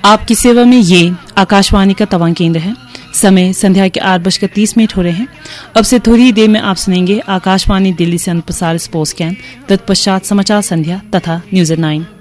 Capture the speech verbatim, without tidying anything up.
आपकी सेवा में ये आकाशवाणी का तवांग केंद्र है। समय संध्या के आठ बजकर तीस मिनट हो रहे हैं। अब से थोड़ी ही देर में आप सुनेंगे आकाशवाणी दिल्ली से अनुप्रसारित स्पोर्ट्स कैन, तत्पश्चात समाचार संध्या तथा न्यूज एट नाइन।